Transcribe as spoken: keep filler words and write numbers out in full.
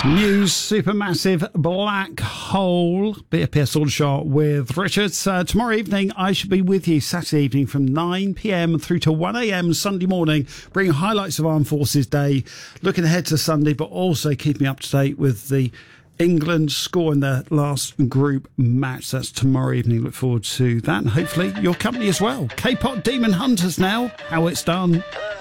New supermassive black hole. Be a P S Aldershot with Richard. Uh, tomorrow evening, I should be with you Saturday evening from nine p.m. through to one a.m. Sunday morning, bringing highlights of Armed Forces Day, looking ahead to Sunday, but also keeping up to date with the England score in their last group match. That's tomorrow evening. Look forward to that, and hopefully your company as well. K-pop Demon Hunters now. How it's done.